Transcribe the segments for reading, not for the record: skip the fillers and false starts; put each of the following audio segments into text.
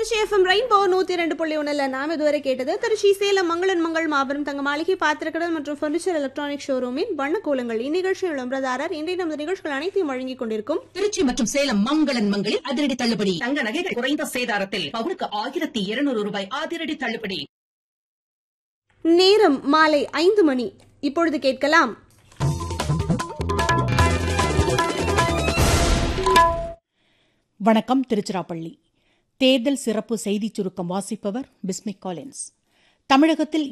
Trichy FM rainbow 102.1 நாம் இதுவரை கேட்டது திருச்சி சேலம் மங்களன் மங்கள் மாபெரும் தங்க மாளிகை பாத்திரக்கடல் மற்றும் பர்னிச்சர் எலக்ட்ரானிக் ஷோரூமின் வண்ணக்கோலங்கள். இந்நிகழ்ச்சியில் விளம்பரதாரர் இன்றைய நமது நிகழ்ச்சிகள் அனைத்தையும் வழங்கிக் கொண்டிருக்கும் திருச்சி மற்றும் சேலம் மங்களன் மங்களில் அதிரடி தள்ளுபடி. தங்க நகைகள் குறைந்த சேதாரத்தில் பவுனுக்கு 1200 ரூபாய் அதிரடி தள்ளுபடி. நேரம் மாலை 5 மணி. இப்பொழுது கேட்கலாம் வணக்கம். திருச்சிராப்பள்ளி தேர்தல் சிறப்பு செய்திச் சுருக்கம் வாசிப்பவர் பிஸ்மிக் காலின்ஸ். தமிழகத்தில்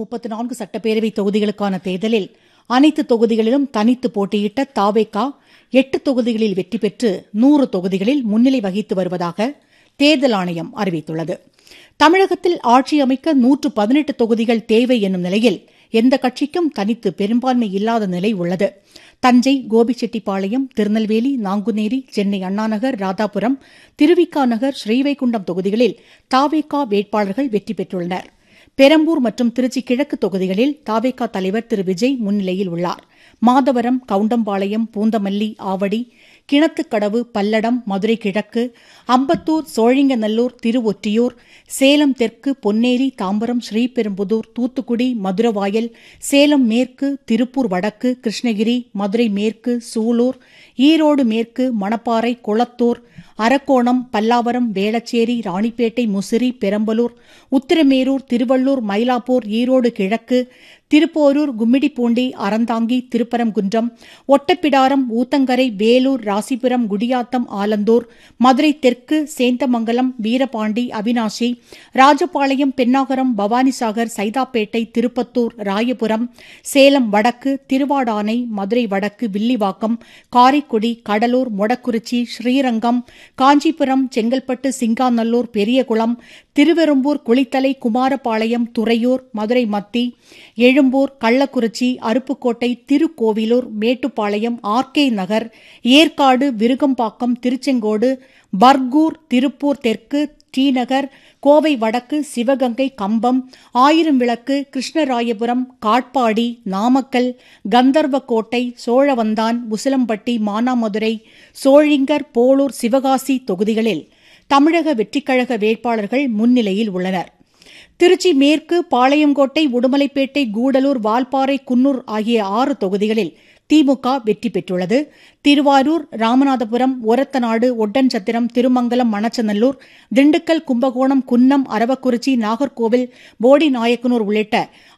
234 சட்டப்பேரவை தொகுதிகளுக்கான தேர்தலில் அனைத்து தொகுதிகளிலும் தனித்து போட்டியிட்ட தாவேகா 8 தொகுதிகளில் வெற்றி பெற்று 100 தொகுதிகளில் முன்னிலை வகித்து வருவதாக தேர்தல் ஆணையம் அறிவித்துள்ளது. தமிழகத்தில் ஆட்சி அமைக்க 118 தொகுதிகள் தேவை என்னும் நிலையில் எந்த கட்சிக்கும் தனித்து பெரும்பான்மை இல்லாத நிலை உள்ளது. தஞ்சை, கோபிச்செட்டிப்பாளையம், திருநெல்வேலி, நாங்குநேரி, சென்னை அண்ணாநகர், ராதாபுரம், திருவிக நகர், ஸ்ரீவைகுண்டம் தொகுதிகளில் தாவேகா வேட்பாளர்கள் வெற்றி பெற்றுள்ளனர். பெரம்பூர் மற்றும் திருச்சி கிழக்கு தொகுதிகளில் தாவேகா தலைவர் திரு விஜய் முன்னிலையில் உள்ளார். மாதவரம், கவுண்டம்பாளையம், பூந்தமல்லி, ஆவடி, கிணத்துக்கடவு, பல்லடம், மதுரை கிழக்கு, அம்பத்தூர், சோழிங்கநல்லூர், திருவொற்றியூர், சேலம் தெற்கு, பொன்னேரி, தாம்பரம், ஸ்ரீபெரும்புதூர், தூத்துக்குடி, மதுரவாயல், சேலம் மேற்கு, திருப்பூர் வடக்கு, கிருஷ்ணகிரி, மதுரை மேற்கு, சூலூர், ஈரோடு மேற்கு, மணப்பாறை, குளத்தூர், அரக்கோணம், பல்லாவரம், வேளச்சேரி, ராணிப்பேட்டை, முசிறி, பெரம்பலூர், உத்திரமேரூர், திருவள்ளூர், மயிலாப்பூர், ஈரோடு கிழக்கு, திருப்போரூர், கும்மிடிப்பூண்டி, அறந்தாங்கி, திருப்பரங்குன்றம், ஒட்டப்பிடாரம், ஊத்தங்கரை, வேலூர், ராசிபுரம், குடியாத்தம், ஆலந்தூர், மதுரை தெற்கு, சேந்தமங்கலம், வீரபாண்டி, அவினாசி, ராஜபாளையம், பென்னாகரம், பவானிசாகர், சைதாப்பேட்டை, திருப்பத்தூர், ராயபுரம், சேலம் வடக்கு, திருவாடானை, மதுரை வடக்கு, வில்லிவாக்கம், காரைக்குடி, கடலூர், மொடக்குறிச்சி, ஸ்ரீரங்கம், காஞ்சிபுரம், செங்கல்பட்டு, சிங்காநல்லூர், பெரியகுளம், திருவெரும்பூர், குளித்தலை, குமாரபாளையம், துறையூர், மதுரை மத்தி, எழும்பூர், கள்ளக்குறிச்சி, அருப்புக்கோட்டை, திருக்கோவிலூர், மேட்டுப்பாளையம், ஆர்கே நகர், ஏற்காடு, விருகம்பாக்கம், திருச்செங்கோடு, பர்கூர், திருப்பூர் தெற்கு, டிநகர், கோவை வடக்கு, சிவகங்கை, கம்பம், ஆயிரம் விளக்கு, கிருஷ்ணராயபுரம், காட்பாடி, நாமக்கல், கந்தர்வக்கோட்டை, சோழவந்தான், உசிலம்பட்டி, மானாமதுரை, சோழிங்கர், போளூர், சிவகாசி தொகுதிகளில் தமிழக வெற்றிக்கழக வேட்பாளர்கள் முன்னிலையில் உள்ளனர். திருச்சி மேற்கு, பாளையங்கோட்டை, உடுமலைப்பேட்டை, கூடலூர், வால்பாறை, குன்னூர் ஆகிய 6 தொகுதிகளில் திமுக வெற்றி பெற்றுள்ளது. திருவாரூர், ராமநாதபுரம், ஒரத்தநாடு, ஒட்டன்சத்திரம், திருமங்கலம், மணச்சநல்லூர், திண்டுக்கல், கும்பகோணம், குன்னம், அரவக்குறிச்சி, நாகர்கோவில், போடிநாயக்கனூர் உள்ளிட்ட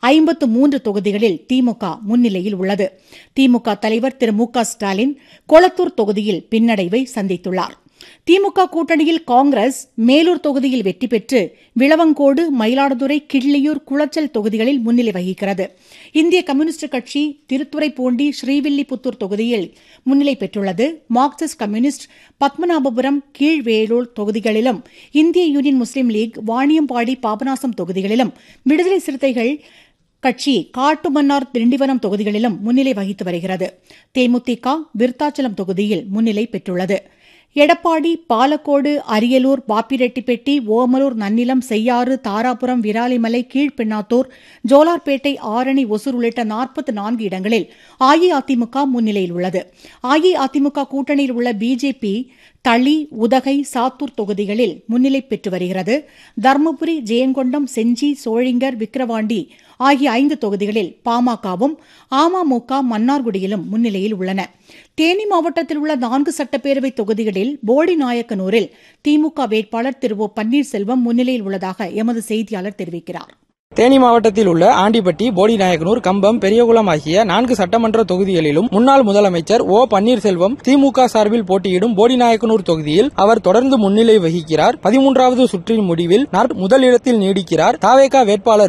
53 தொகுதிகளில் திமுக முன்னிலையில் உள்ளது. திமுக தலைவர் திரு மு க ஸ்டாலின் கொளத்தூர் தொகுதியில் பின்னடைவை சந்தித்துள்ளார். திமுக கூட்டணியில் காங்கிரஸ் மேலூர் தொகுதியில் வெற்றி பெற்று விளவங்கோடு, மயிலாடுதுறை, கிள்ளியூர், குளச்சல் தொகுதிகளில் முன்னிலை வகிக்கிறது. இந்திய கம்யூனிஸ்ட் கட்சி திருத்துறைப்பூண்டி, ஸ்ரீவில்லிபுத்தூர் தொகுதியில் முன்னிலை பெற்றுள்ளது. மார்க்சிஸ்ட் கம்யூனிஸ்ட் பத்மநாபபுரம், கீழ்வேலூர் தொகுதிகளிலும், இந்திய யூனியன் முஸ்லீம் லீக் வாணியம்பாடி, பாபநாசம் தொகுதிகளிலும், விடுதலை சிறுத்தைகள் கட்சி காட்டுமன்னார், திண்டிவனம் தொகுதிகளிலும் முன்னிலை வகித்து வருகிறது. தேமுதிக விருத்தாச்சலம் தொகுதியில் முன்னிலை பெற்றுள்ளது. எடப்பாடி, பாலக்கோடு, அரியலூர், பாப்பிரெட்டிப்பட்டி, ஓமலூர், நன்னிலம், செய்யாறு, தாராபுரம், விராலிமலை, கீழ்பெண்ணாத்தூர், ஜோலார்பேட்டை, ஆரணி, ஒசூர் உள்ளிட்ட 44 இடங்களில் அஇஅதிமுக முன்னிலையில் உள்ளது. அஇஅதிமுக கூட்டணியில் உள்ள பிஜேபி தளி, உதகை, சாத்தூர் தொகுதிகளில் முன்னிலை பெற்று வருகிறது. தருமபுரி, ஜெயங்கொண்டம், செஞ்சி, சோழிங்கர், விக்கிரவாண்டி ஆகிய 5 தொகுதிகளில் பாமகவும் அமமுக மன்னார்குடியிலும் முன்னிலையில் உள்ளன. தேனி மாவட்டத்தில் உள்ள 4 சட்டப்பேரவை தொகுதிகளில் போடிநாயக்கனூரில் திமுக வேட்பாளர் திரு ஓ பன்னீர்செல்வம் முன்னிலையில் உள்ளதாக எமது செய்தியாளர் தெரிவிக்கிறார். தேனி மாவட்டத்தில் உள்ள ஆண்டிப்பட்டி, போடிநாயக்கனூர், கம்பம், பெரியகுளம் ஆகிய 4 சட்டமன்ற தொகுதிகளிலும் முன்னாள் முதலமைச்சர் ஓ பன்னீர்செல்வம் திமுக சார்பில் போட்டியிடும் போடிநாயக்கனூர் தொகுதியில் அவர் தொடர்ந்து முன்னிலை வகிக்கிறார். 13வது சுற்றின் முடிவில் முதலிடத்தில் நீடிக்கிறார். தாவேகா வேட்பாளர்